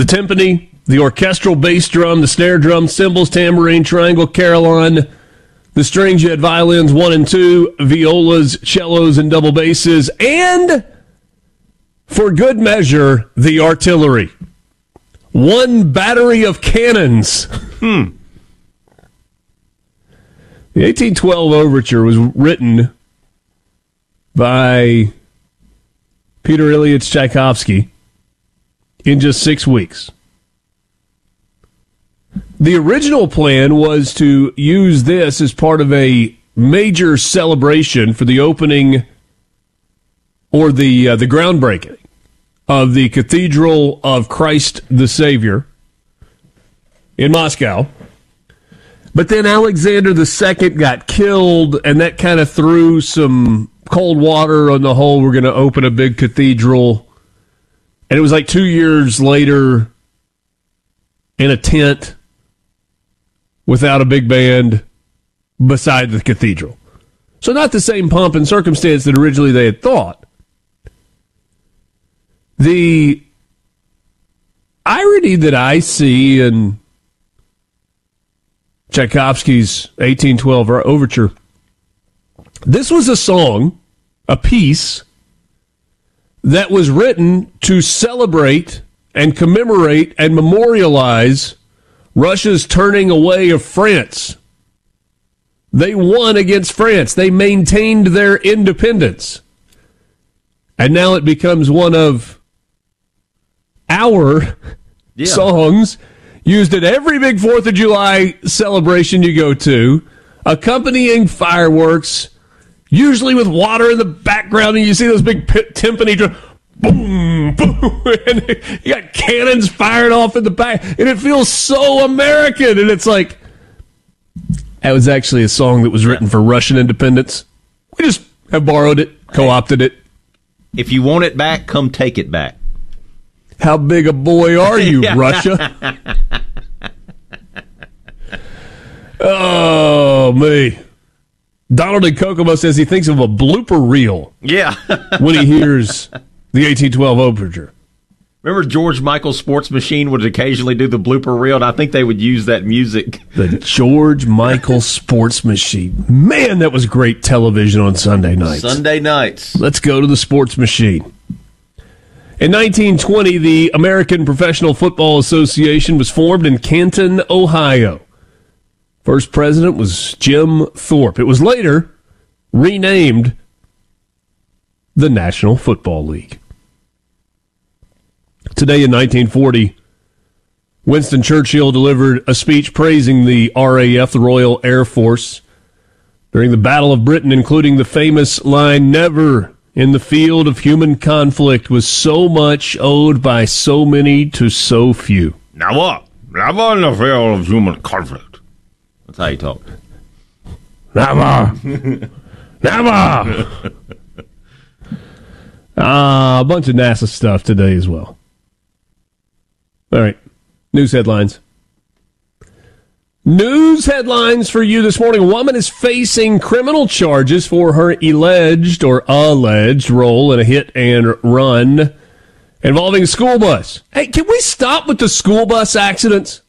the timpani, the orchestral bass drum, the snare drum, cymbals, tambourine, triangle, carillon, the strings. You had violins 1 and 2, violas, cellos, and double basses, and, for good measure, the artillery. 1 battery of cannons. The 1812 Overture was written by Peter Ilyich Tchaikovsky in just 6 weeks. The original plan was to use this as part of a major celebration for the opening or the groundbreaking of the Cathedral of Christ the Savior in Moscow. But then Alexander II got killed, and that kind of threw some cold water on the whole. We're going to open a big cathedral. And it was like 2 years later in a tent without a big band beside the cathedral. So not the same pomp and circumstance that originally they had thought. The irony that I see in Tchaikovsky's 1812 Overture, this was a song, a piece, that was written to celebrate and commemorate and memorialize Russia's turning away of France. They won against France. They maintained their independence. And now it becomes one of our songs used at every big 4th of July celebration you go to, accompanying fireworks, usually with water in the background, and you see those big timpani drums, boom, boom, and you got cannons fired off in the back, and it feels so American, and it's like, that was actually a song that was written for Russian independence. We just have borrowed it, co-opted it. If you want it back, come take it back. How big a boy are you, Russia? Oh, me. Donald in Kokomo says he thinks of a blooper reel when he hears the 1812 Overture. Remember George Michael's Sports Machine would occasionally do the blooper reel, and I think they would use that music. The George Michael Sports Machine. Man, that was great television on Sunday nights. Sunday nights. Let's go to the Sports Machine. In 1920, the American Professional Football Association was formed in Canton, Ohio. First president was Jim Thorpe. It was later renamed the National Football League. Today in 1940, Winston Churchill delivered a speech praising the RAF, the Royal Air Force, during the Battle of Britain, including the famous line, "Never in the field of human conflict was so much owed by so many to so few." Never in the field of human conflict. That's how you talk. Never. Never. A bunch of NASA stuff today as well. All right. News headlines. News headlines for you this morning. A woman is facing criminal charges for her alleged role in a hit and run involving a school bus. Hey, can we stop with the school bus accidents?